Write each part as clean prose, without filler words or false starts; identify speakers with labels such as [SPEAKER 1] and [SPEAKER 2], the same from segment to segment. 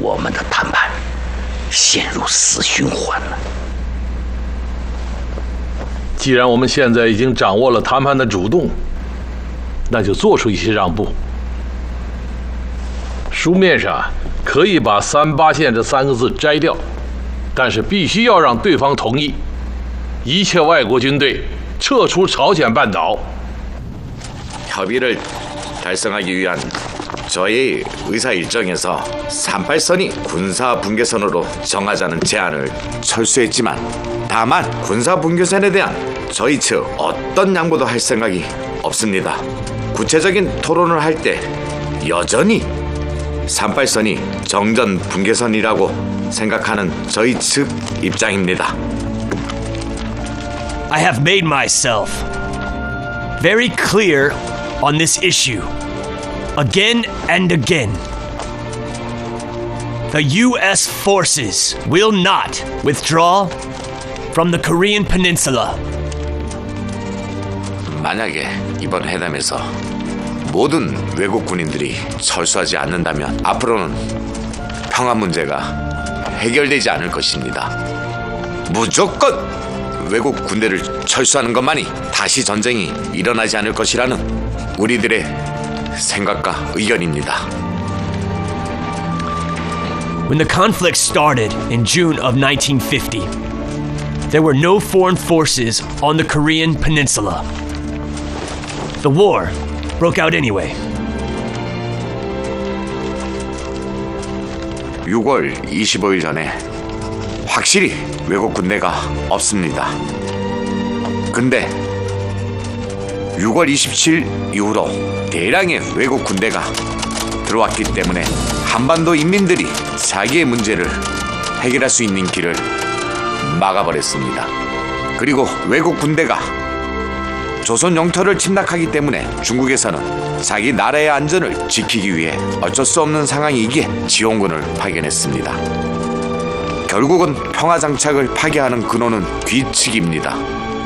[SPEAKER 1] 我们的谈判陷入死循环了。
[SPEAKER 2] 既然我们现在已经掌握了谈判的主动，那就做出一些让步。书面上可以把38线这3个字摘掉，但是必须要让对方同意，一切外国军队撤出朝鲜半岛。
[SPEAKER 3] 협의를 달성하기 위한 저의 의사 일정에서 38선이 군사 분계선으로 정하자는 제안을 철수했지만 다만 군사 분계선에 대한 저희 측 어떤 양보도 할 생각이 없습니다. 구체적인 토론을 할 때 여전히 38선이 정전 분계선이라고 생각하는 저희 측 입장입니다.
[SPEAKER 4] I have made myself very clear on this issue again and again. The U.S. forces will not withdraw from the Korean Peninsula.
[SPEAKER 3] 만약에 이번 회담에서 모든 외국 군인들이 철수하지 않는다면 앞으로는 평화 문제가 해결되지 않을 것입니다. 무조건 외국 군대를 철수하는 것만이 다시 전쟁이 일어나지 않을 것이라는 우리들의 생각과 의견입니다.
[SPEAKER 4] When the conflict started in June of 1950, there were no foreign forces on the Korean Peninsula. The war broke out anyway.
[SPEAKER 3] 6월 25일 전에 확실히 외국 군대가 없습니다. 근데 6월 27일 이후로 대량의 외국 군대가 들어왔기 때문에 한반도 인민들이 자기의 문제를 해결할 수 있는 길을 막아버렸습니다. 그리고 외국 군대가 조선 영토를 침략하기 때문에 중국에서는 자기 나라의 안전을 지키기 위해 어쩔 수 없는 상황이기에 지원군을 파견했습니다. 결국은 평화장착을 파괴하는 근원은 뒤측입니다.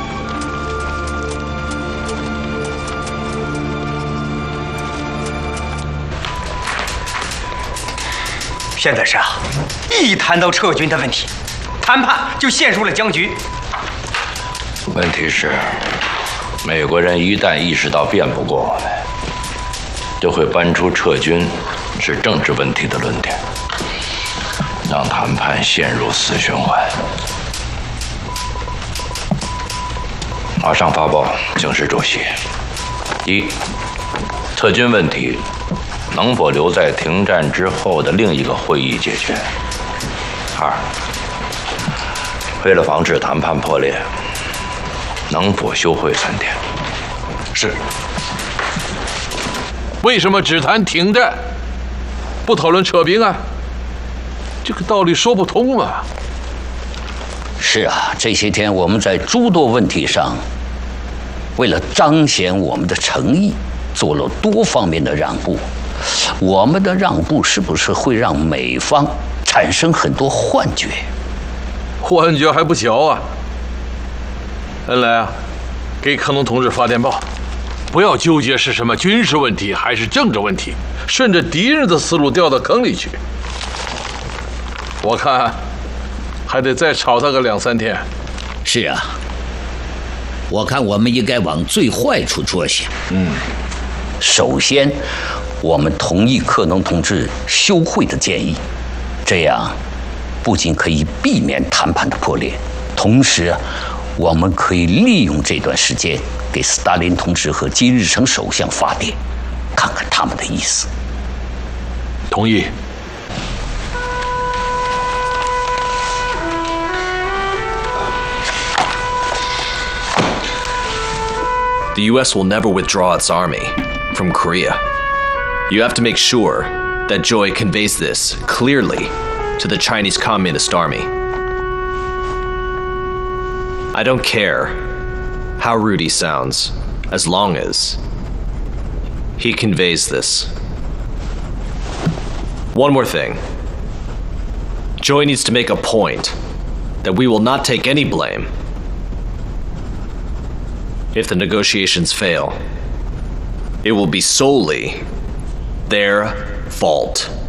[SPEAKER 5] 现在是啊，一谈到撤军的问题，谈判就陷入了僵局。
[SPEAKER 1] 问题是，美国人一旦意识到辩不过我们，就会搬出撤军是政治问题的论点，让谈判陷入死循环。马上发报请示主席：一，撤军问题能否留在停战之后的另一个会议解决？二，为了防止谈判破裂，能否休会3天？
[SPEAKER 2] 是。为什么只谈停战，不讨论撤兵啊？这个道理说不通啊。
[SPEAKER 1] 是啊，这些天我们在诸多问题上，为了彰显我们的诚意，做了多方面的让步。我们的让步是不是会让美方产生很多幻觉？
[SPEAKER 2] 幻觉还不小啊！恩来啊，给克农同志发电报，不要纠结是什么军事问题还是政治问题，顺着敌人的思路掉到坑里去。我看还得再吵他个2、3天。
[SPEAKER 1] 是啊，我看我们应该往最坏处着想。首先，我们同意克农同志休会的建议，这样不仅可以避免谈判的破裂，同时我们可以利用这段时间给斯大林同志和金日成首相发电，看看他们的意思。
[SPEAKER 2] 同意。
[SPEAKER 6] The U.S. will never withdraw its army from Korea. You have to make sure that Joy conveys this clearly to the Chinese Communist Army. I don't care how rude he sounds, as long as he conveys this. One more thing. Joy needs to make a point that we will not take any blame if the negotiations fail. It will be solely their fault.